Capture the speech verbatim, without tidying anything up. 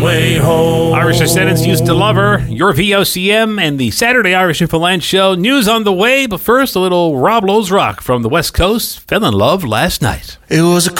Way home. Irish Descendants used to love her. Your V O C M and the Saturday Irish Infoland show. News on the way, but first, a little Rob Lowe's Rock from the West Coast. Fell in love last night. It was a